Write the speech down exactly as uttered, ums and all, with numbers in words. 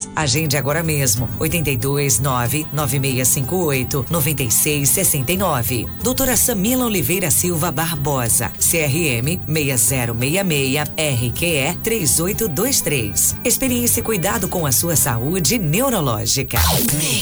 Agende agora mesmo. oito dois nove nove seis cinco oito nove seis seis nove. Doutora Samila Oliveira Silva Barbosa, C R M seis zero seis seis, R Q E três oito dois três. Experiência e cuidado com a sua saúde neurológica.